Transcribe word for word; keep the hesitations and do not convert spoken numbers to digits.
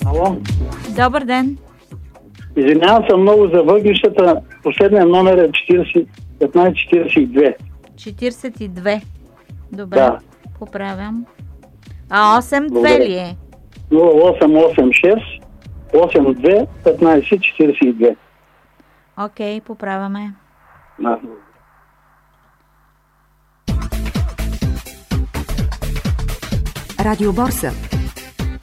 Ало? Добър ден. Извинявам се много за въглищата. Последният номер е четиридесет, петнайсет четиридесет и две. четиридесет и две. Добре, Да. поправям. А осем две Благодаря. ли е? нула осем осем шест осем две петнайсет четиридесет и две. Окей, поправяме. Да. Радиоборса.